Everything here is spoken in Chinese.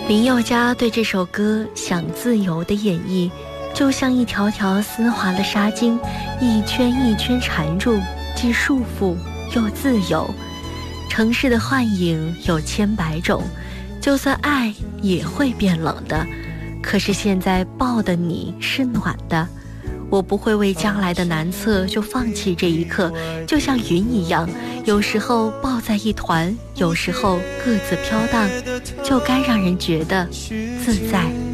林宥嘉对这首歌想自由的演绎，就像一条条丝滑的纱巾，一圈一圈缠住，既束缚又自由。城市的幻影有千百种，就算爱也会变冷的，可是现在抱的你是暖的。我不会为将来的难测就放弃这一刻，就像云一样，有时候抱在一团，有时候各自飘荡，就该让人觉得自在。